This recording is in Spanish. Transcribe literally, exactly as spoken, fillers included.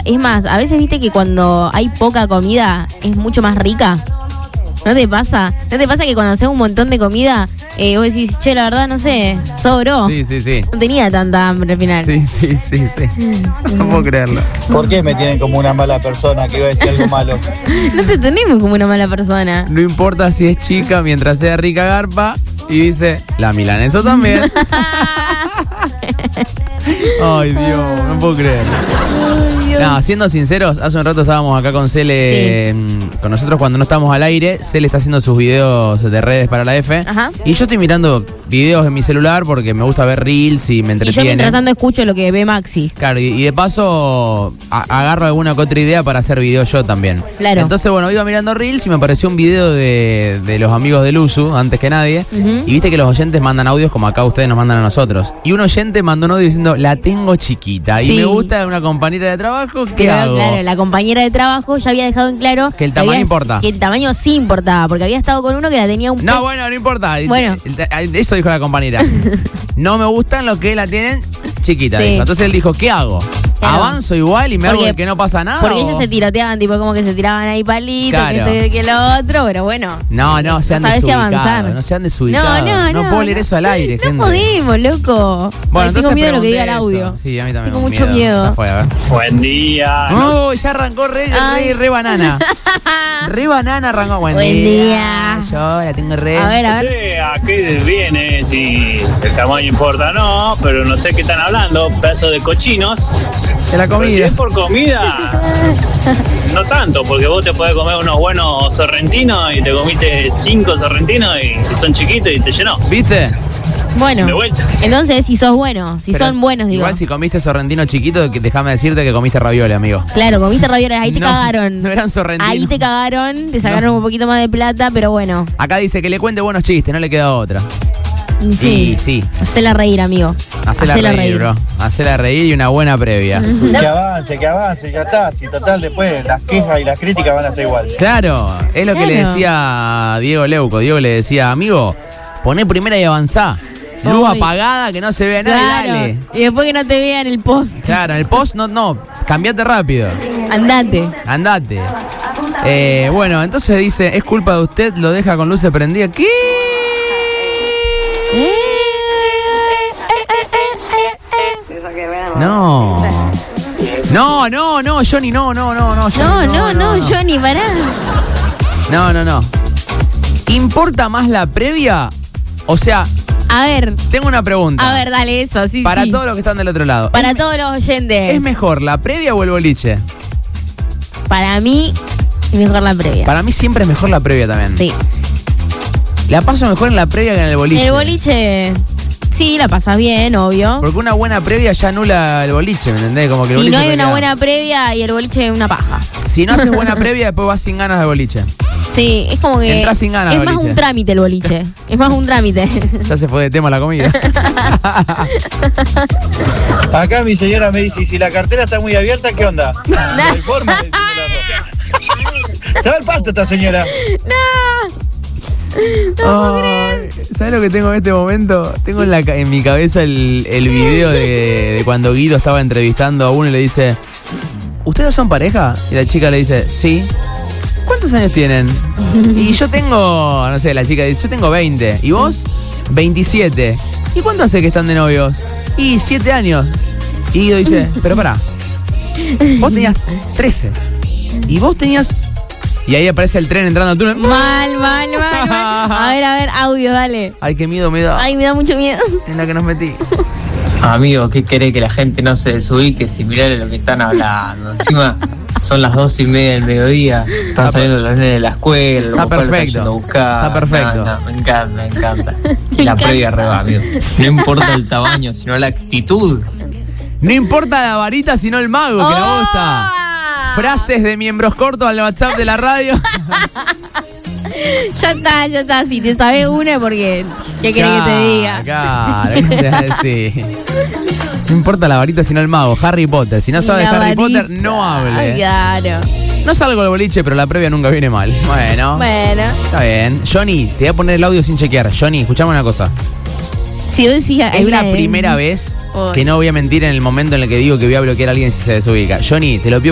Es más, a veces viste que cuando hay poca comida es mucho más rica. ¿No te pasa? ¿No te pasa que cuando haces un montón de comida, eh, vos decís, che, la verdad, no sé, sobró? Sí, sí, sí. No tenía tanta hambre al final. Sí, sí, sí, sí. No puedo creerlo. ¿Por qué me tienen como una mala persona que iba a decir algo malo? No te tenemos como una mala persona. No importa si es chica mientras sea rica garpa. Y dice, la milanesa también. Ay, Dios, no puedo creerlo. No, siendo sinceros, hace un rato estábamos acá con Cele, sí. Con nosotros cuando no estamos al aire. Cele está haciendo sus videos de redes para la F. Ajá. Y yo estoy mirando videos en mi celular porque me gusta ver reels y me entretiene. Y yo mientras tanto escucho lo que ve Maxi. Claro, y, y de paso a, agarro alguna que otra idea para hacer videos yo también. Claro. Entonces, bueno, iba mirando reels y me apareció un video de, de los amigos de Luzu, antes que nadie. Uh-huh. Y viste que los oyentes mandan audios como acá ustedes nos mandan a nosotros. Y un oyente mandó un audio diciendo, la tengo chiquita. Sí. Y me gusta de una compañera de trabajo, ¿qué Pero, hago? Claro, la compañera de trabajo ya había dejado en claro que el tamaño había, importa. Que el tamaño sí importaba, porque había estado con uno que la tenía un... No, bueno, no importa. Bueno. Eso dijo la compañera. No me gustan los que la tienen chiquita. Sí. Dijo. Entonces él dijo, ¿qué hago? Claro. ¿Avanzo igual y me porque, hago el que no pasa nada? Porque o... ellos se tiroteaban, tipo como que se tiraban ahí palitos, claro. que esto y que lo otro, pero bueno. No, no, se han no desubicado. No se han desubicado. No, no, no. No puedo leer eso al aire, no gente. No podemos, loco. Bueno, Ay, tengo miedo de lo que diga el audio. Eso. Sí, a mí también. Tengo mucho miedo. miedo. Ya fue, a ver. Buen día. No, ya arrancó re, re, re banana. Re banana arrancó. Buen, Buen día. día. Yo la tengo re. A ver, a ver. No sé a qué viene, si el tamaño importa o no, pero no sé qué están hablando. Pedazos de cochinos. De la comida. Pero si es por comida, no tanto, porque vos te podés comer unos buenos sorrentinos y te comiste cinco sorrentinos y, y son chiquitos y te llenó. ¿Viste? Bueno, entonces si sos bueno, si pero son buenos, digo. Igual si comiste sorrentino chiquito, déjame decirte que comiste ravioles, amigo. Claro, comiste ravioles, ahí te no, cagaron. No eran sorrentinos. Ahí te cagaron, te sacaron no. un poquito más de plata, pero bueno. Acá dice que le cuente buenos chistes, no le queda otra. Sí, y, sí. Hacela reír, amigo. Hacela, Hacela reír, reír, bro. Hacela reír y una buena previa. Que avance, que avance, ya está. Si total después las quejas y las críticas van a estar igual. Claro, es lo claro. que le decía Diego Leuco. Diego le decía, amigo, poné primera y avanzá. Luz Uy. apagada, que no se vea nada, claro. dale. Y después que no te vean el post. Claro, en el post no, no, cambiate rápido. Andate. Andate. Eh, bueno, entonces dice, es culpa de usted, lo deja con luces prendidas. ¿Qué? No. No, no, no, Johnny, no, no, no, no. Johnny, no, no, no, no, Johnny, pará. No, no, no. ¿Importa más la previa? O sea, a ver. Tengo una pregunta. A ver, dale eso, sí, Para sí. todos los que están del otro lado. Para ¿Es, todos los oyentes. ¿Es mejor la previa o el boliche? Para mí, es mejor la previa. Para mí siempre es mejor la previa también. Sí. La paso mejor en la previa que en el boliche. En el boliche, sí, la pasas bien, obvio. Porque una buena previa ya anula el boliche, ¿me entendés? Como que el si boliche no hay una queda... buena previa y el boliche es una paja. Si no haces buena previa, después vas sin ganas de boliche. Sí, es como que... Entrás sin ganas Es de más boliche. un trámite el boliche. Es más un trámite. Ya se fue de tema la comida. Acá mi señora me dice, si la cartera está muy abierta, ¿qué onda? No hay forma de disimularlo. Se va el pasto esta señora. No. No Ay, ¿sabes lo que tengo en este momento? Tengo en, la, en mi cabeza el, el video de, de cuando Guido estaba entrevistando a uno y le dice, ¿ustedes son pareja? Y la chica le dice, sí. ¿Cuántos años tienen? Y yo tengo, no sé, la chica dice, yo tengo veinte. ¿Y vos? veintisiete. ¿Y cuánto hace que están de novios? Y siete años. Y Guido dice, pero pará, vos tenías trece. Y vos tenías... Y ahí aparece el tren entrando al túnel. Mal, mal, mal, mal. A ver, a ver, audio, dale. Ay, qué miedo me da. Ay, me da mucho miedo. En la que nos metí. Amigo, ¿qué querés que la gente no se desubique si mirale lo que están hablando? Encima son las dos y media del mediodía. Están saliendo los nenes de la escuela. Está perfecto. Está, buscar. Está perfecto. No, no, me encanta, me encanta. Y la previa reba, amigo. No importa el tamaño, sino la actitud. No importa la varita, sino el mago que oh. la goza. Frases de miembros cortos al WhatsApp de la radio. Ya está, ya está. Si te sabes una, porque ¿qué querés que te diga? Claro, ¿qué te vas a decir? No importa la varita, sino el mago. Harry Potter. Si no sabes Harry varita. Potter, no hable. Claro. No salgo del boliche, pero la previa nunca viene mal. Bueno. Bueno. Está bien. Johnny, te voy a poner el audio sin chequear. Johnny, escuchame una cosa. Si vos decís, es la primera vez que no voy a mentir en el momento en el que digo que voy a bloquear a alguien si se desubica. Johnny, te lo pido